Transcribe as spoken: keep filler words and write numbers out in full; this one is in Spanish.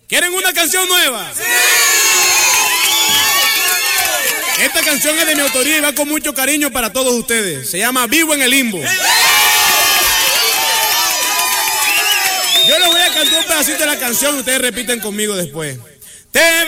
¿Quieren una canción nueva? ¡Sí! Esta canción es de mi autoría y va con mucho cariño para todos ustedes. Se llama Vivo en el Limbo. Yo les voy a cantar un pedacito de la canción y ustedes repiten conmigo después. Te